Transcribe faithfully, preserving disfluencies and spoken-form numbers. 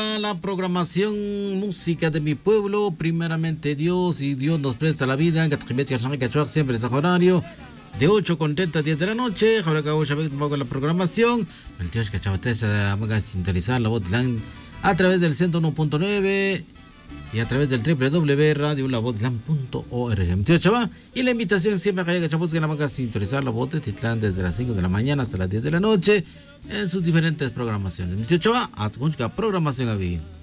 La programación música de mi pueblo, primeramente Dios, y Dios nos presta la vida. Siempre es horario de ocho con treinta a diez de la noche. Ahora que voy a ver un poco la programación. El tío es que se va a sintonizar la voz a través del ciento uno punto nueve y a través del doble u doble u doble u punto radio la voz punto org. Tío Chava, y la invitación siempre que haya que la van a sintonizar la voz de Titlán desde las cinco de la mañana hasta las diez de la noche en sus diferentes programaciones. Tío Chava, haz mucha programación a bien.